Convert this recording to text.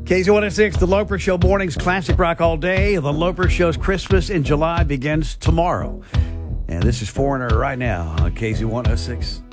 KZ106, The Loper Show, mornings, classic rock all day. The Loper Show's Christmas in July begins tomorrow. And this is Foreigner right now on KZ106.